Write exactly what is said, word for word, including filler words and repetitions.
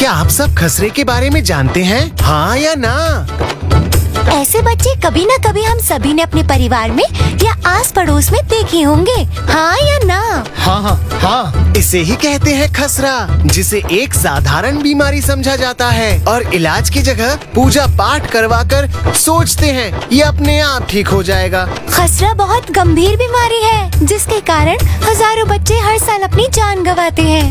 क्या आप सब खसरे के बारे में जानते हैं? हाँ या ना? ऐसे बच्चे कभी न कभी हम सभी ने अपने परिवार में या आस पड़ोस में देखे होंगे। हाँ या ना? हाँ हाँ हाँ इसे ही कहते हैं खसरा, जिसे एक साधारण बीमारी समझा जाता है और इलाज की जगह पूजा पाठ करवा कर सोचते हैं ये अपने आप ठीक हो जाएगा। खसरा बहुत गंभीर बीमारी है जिसके कारण हजारों बच्चे हर साल अपनी जान गंवाते हैं।